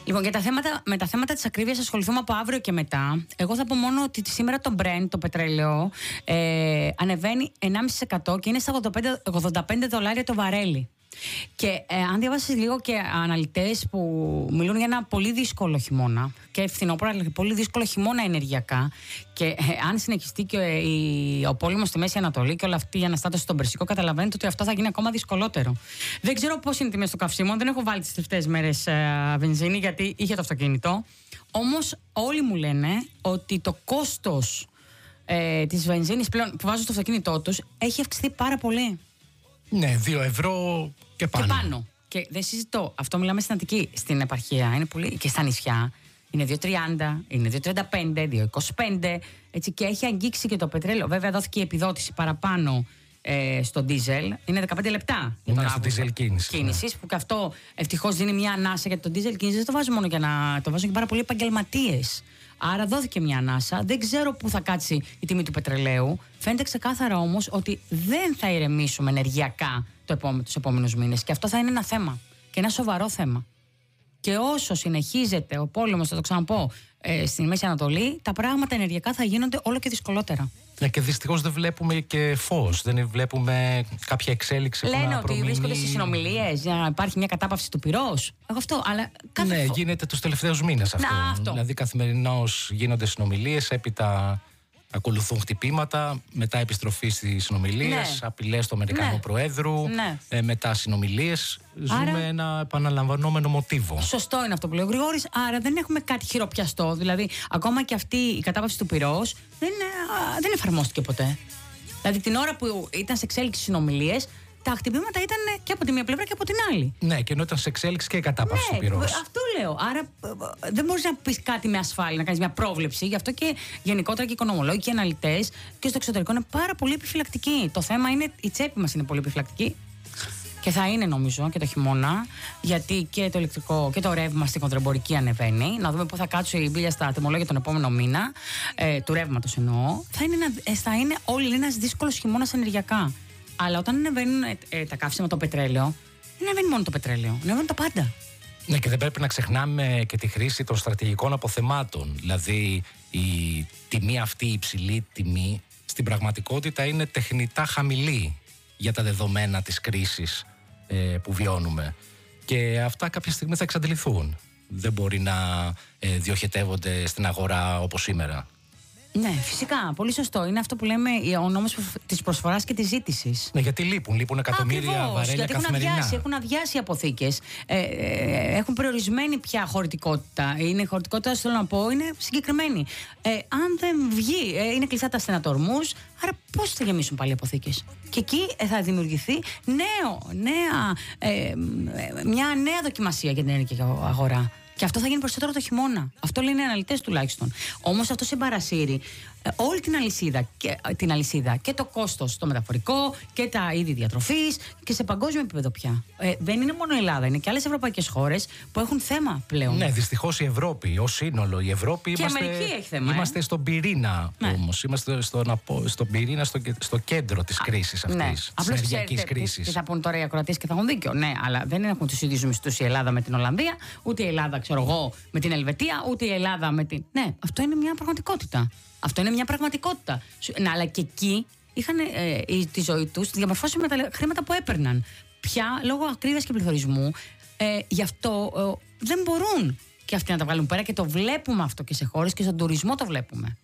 Λοιπόν, με τα θέματα της ακρίβειας ασχοληθούμε από αύριο και μετά. Εγώ θα πω μόνο ότι σήμερα το Brent, το πετρέλαιο, ανεβαίνει 1,5% και είναι στα $85 το βαρέλι. Και αν διαβάσεις λίγο και αναλυτές που μιλούν για ένα πολύ δύσκολο χειμώνα και φθινόπωρο, αλλά και πολύ δύσκολο χειμώνα ενεργειακά, και αν συνεχιστεί και ο πόλεμος στη Μέση Ανατολή και όλη αυτή η αναστάτωση στον Περσικό, καταλαβαίνετε ότι αυτό θα γίνει ακόμα δυσκολότερο. Δεν ξέρω πώς είναι οι τιμές των καυσίμων, δεν έχω βάλει τις τελευταίες μέρες βενζίνη, γιατί είχε το αυτοκίνητο. Όμως όλοι μου λένε ότι το κόστος της βενζίνης πλέον που βάζουν στο αυτοκίνητό τους έχει αυξηθεί πάρα πολύ. Ναι, 2 ευρώ και πάνω. Και δεν συζητώ. Αυτό μιλάμε στην Αττική. Στην επαρχία είναι πολύ. Και στα νησιά είναι 2,30, είναι 2,35, 2,25. Έτσι, και έχει αγγίξει και το πετρέλαιο. Βέβαια, δόθηκε η επιδότηση παραπάνω στο ντίζελ. Είναι 15 λεπτά. Είναι στο ντίζελ κίνησης. Που και αυτό ευτυχώς δίνει μια ανάσα, γιατί το ντίζελ κίνηση δεν το βάζουν μόνο για να. Το βάζουν και πάρα πολλοί επαγγελματίες. Άρα δόθηκε μια ανάσα. Δεν ξέρω πού θα κάτσει η τιμή του πετρελαίου. Φαίνεται ξεκάθαρα όμως ότι δεν θα ηρεμήσουμε ενεργειακά τους επόμενους μήνες. Και αυτό θα είναι ένα θέμα. Και ένα σοβαρό θέμα. Και όσο συνεχίζεται ο πόλεμος, θα το ξαναπώ, στην Μέση Ανατολή, τα πράγματα ενεργειακά θα γίνονται όλο και δυσκολότερα. Και δυστυχώς δεν βλέπουμε και φως. Δεν βλέπουμε κάποια εξέλιξη. Λένε ότι βρίσκονται στις συνομιλίες για να υπάρχει μια κατάπαυση του πυρός. Αυτό, αλλά ναι, γίνεται τους τελευταίους μήνες αυτό. Δηλαδή καθημερινώς γίνονται συνομιλίες, έπειτα ακολουθούν χτυπήματα, μετά επιστροφή στις συνομιλίες, απειλές του Αμερικανού Προέδρου, μετά συνομιλίες. Ζούμε ένα επαναλαμβανόμενο μοτίβο. Σωστό είναι αυτό που λέει ο Γρηγόρης. Άρα δεν έχουμε κάτι χειροπιαστό. Δηλαδή, ακόμα και αυτή η κατάπαυση του πυρός δεν εφαρμόστηκε ποτέ. Δηλαδή, την ώρα που ήταν σε εξέλιξη συνομιλίες, τα χτυπήματα ήταν και από τη μία πλευρά και από την άλλη. Ναι, και ενώ ήταν σε εξέλιξη και η κατάπαυση του πυρός. Αυτό λέω. Άρα δεν μπορείς να πεις κάτι με ασφάλεια, να κάνεις μια πρόβλεψη. Γι' αυτό και γενικότερα και οι οικονομολόγοι και οι αναλυτές και στο εξωτερικό είναι πάρα πολύ επιφυλακτικοί. Το θέμα είναι η τσέπη μας είναι πολύ επιφυλακτική. Και θα είναι, νομίζω, και το χειμώνα, γιατί και το ηλεκτρικό και το ρεύμα στην κοντρεμπορική ανεβαίνει. Να δούμε πού θα κάτσουν οι μπίλια στα τιμολόγια τον επόμενο μήνα, του ρεύματος εννοώ. Θα είναι όλοι ένας δύσκολος χειμώνας ενεργειακά. Αλλά όταν ανεβαίνουν τα καύσιμα, το πετρέλαιο, δεν ανεβαίνει μόνο το πετρέλαιο, ανεβαίνουν τα πάντα. Ναι, και δεν πρέπει να ξεχνάμε και τη χρήση των στρατηγικών αποθεμάτων. Δηλαδή, η τιμή αυτή, η υψηλή τιμή, στην πραγματικότητα είναι τεχνητά χαμηλή για τα δεδομένα της κρίσης που βιώνουμε. Και αυτά κάποια στιγμή θα εξαντληθούν. Δεν μπορεί να διοχετεύονται στην αγορά όπως σήμερα. Ναι, φυσικά. Πολύ σωστό. Είναι αυτό που λέμε ο νόμος της προσφοράς και της ζήτησης. Ναι, γιατί λείπουν εκατομμύρια βαρέλια καθημερινά. Έχουν αδειάσει οι αποθήκες. Έχουν περιορισμένη πια χωρητικότητα. Η χωρητικότητα, θέλω να πω, είναι συγκεκριμένη. Αν δεν βγει, είναι κλειστά τα στενατορμούς, άρα πώς θα γεμίσουν πάλι οι αποθήκες. Και εκεί θα δημιουργηθεί μια νέα δοκιμασία για την ενεργειακή αγορά. Και αυτό θα γίνει περισσότερο το χειμώνα. Αυτό λένε οι αναλυτές τουλάχιστον. Όμως αυτό συμπαρασύρει όλη την αλυσίδα και το κόστος το μεταφορικό και τα είδη διατροφής και σε παγκόσμιο επίπεδο πια. Δεν είναι μόνο η Ελλάδα, είναι και άλλες ευρωπαϊκές χώρες που έχουν θέμα πλέον. Ναι, δυστυχώς η Ευρώπη, ως σύνολο, η Ευρώπη και η Αμερική έχει θέμα. Είμαστε στον πυρήνα όμως. Είμαστε στον πυρήνα, στο κέντρο της κρίσης αυτής. Της ενεργειακής κρίσης. Τι θα πούν τώρα οι ακροατές και θα έχουν δίκιο. Ναι, αλλά δεν έχουν τους ίδιους μισθούς η Ελλάδα με την Ολλανδία, ούτε η Ελλάδα, ξέρω εγώ, με την Ελβετία, ούτε η Ελλάδα με την. Ναι, αυτό είναι μια πραγματικότητα. Αυτό είναι μια πραγματικότητα. Αλλά και εκεί είχαν τη ζωή τους διαμορφώσει με τα χρήματα που έπαιρναν. Πια λόγω ακρίβειας και πληθωρισμού, γι' αυτό δεν μπορούν και αυτοί να τα βγάλουν πέρα και το βλέπουμε αυτό και σε χώρες και στον τουρισμό το βλέπουμε.